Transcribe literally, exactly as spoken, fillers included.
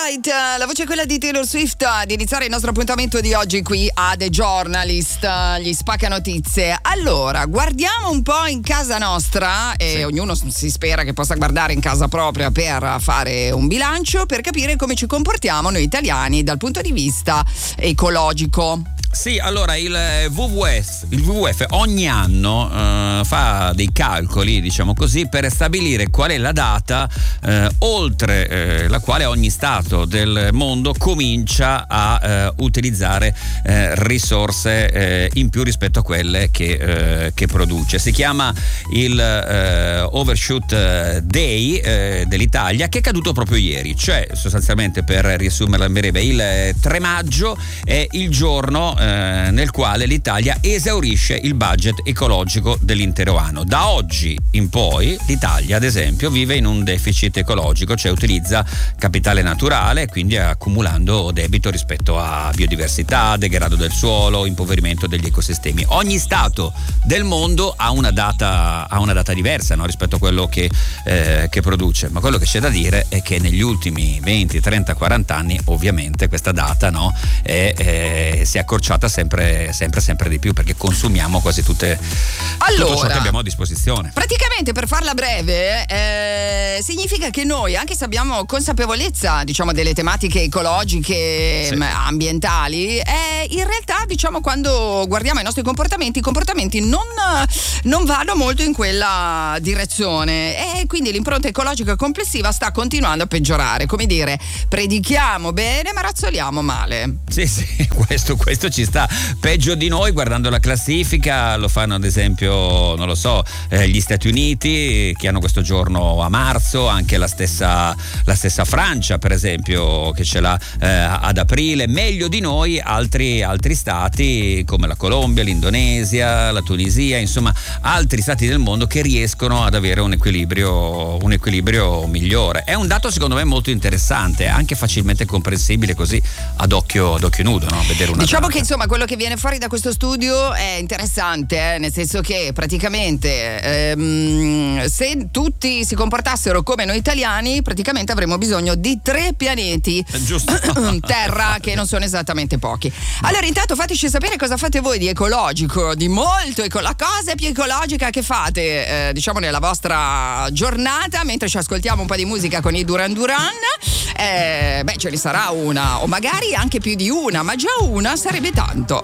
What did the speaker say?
Right, la voce è quella di Taylor Swift ad iniziare il nostro appuntamento di oggi qui a The Journalist, gli spacca notizie. Allora, guardiamo un po' in casa nostra e sì. Ognuno si spera che possa guardare in casa propria per fare un bilancio, per capire come ci comportiamo noi italiani dal punto di vista ecologico. Sì, allora il W W F, il W W F ogni anno eh, fa dei calcoli, diciamo così, per stabilire qual è la data eh, oltre eh, la quale ogni stato del mondo comincia a eh, utilizzare eh, risorse eh, in più rispetto a quelle che, eh, che produce. Si chiama il eh, Overshoot Day eh, dell'Italia, che è caduto proprio ieri, cioè sostanzialmente, per riassumerla in breve, il tre maggio è il giorno nel quale l'Italia esaurisce il budget ecologico dell'intero anno. Da oggi in poi l'Italia, ad esempio, vive in un deficit ecologico, cioè utilizza capitale naturale, quindi accumulando debito rispetto a biodiversità, degrado del suolo, impoverimento degli ecosistemi. Ogni stato del mondo ha una data, ha una data diversa, no? Rispetto a quello che, eh, che produce, ma quello che c'è da dire è che negli ultimi venti, trenta, quaranta anni ovviamente questa data, no, è, è, si è accorciata sempre sempre sempre di più, perché consumiamo quasi tutte allora, tutto ciò che abbiamo a disposizione. Praticamente, per farla breve, eh, significa che noi, anche se abbiamo consapevolezza, diciamo, delle tematiche ecologiche, sì, ambientali, eh, in realtà, diciamo, quando guardiamo i nostri comportamenti, i comportamenti non, non vanno molto in quella direzione, e quindi l'impronta ecologica complessiva sta continuando a peggiorare. Come dire, predichiamo bene ma razzoliamo male. Sì, sì, questo, questo ci sta. Peggio di noi, guardando la classifica, lo fanno ad esempio, non lo so, eh, gli Stati Uniti, che hanno questo giorno a marzo, anche la stessa, la stessa Francia, per esempio, che ce l'ha eh, ad aprile. Meglio di noi altri, altri stati come la Colombia, l'Indonesia, la Tunisia, insomma altri stati del mondo che riescono ad avere un equilibrio, un equilibrio migliore. È un dato secondo me molto interessante, anche facilmente comprensibile così ad occhio, ad occhio nudo, no? Vedere una diciamo data. Che insomma quello che viene fuori da questo studio è interessante, eh? Nel senso che praticamente ehm, se tutti si comportassero come noi italiani, praticamente avremmo bisogno di tre pianeti giusto Terra, che non sono esattamente pochi. Allora, intanto fateci sapere cosa fate voi di ecologico, di molto ecologico, la cosa più ecologica che fate eh, diciamo nella vostra giornata, mentre ci ascoltiamo un po' di musica con i Duran Duran. Eh, beh, ce ne sarà una, o magari anche più di una, ma già una sarebbe tanto.